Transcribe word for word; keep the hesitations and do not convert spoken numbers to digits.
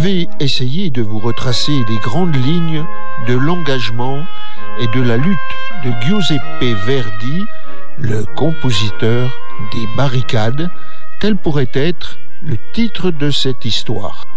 vais essayer de vous retracer les grandes lignes de l'engagement et de la lutte de Giuseppe Verdi, le compositeur des barricades, tel pourrait être le titre de cette histoire.